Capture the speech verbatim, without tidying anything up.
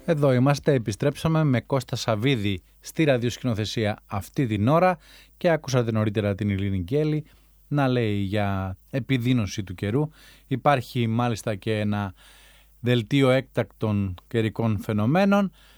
Εδώ είμαστε, επιστρέψαμε με Κώστα Σαββίδη στη ραδιοσκηνοθεσία αυτή την ώρα και άκουσατε νωρίτερα την Ειρήνη Γκέλη να λέει για επιδείνωση του καιρού. Υπάρχει μάλιστα και ένα δελτίο έκτακτων καιρικών φαινομένων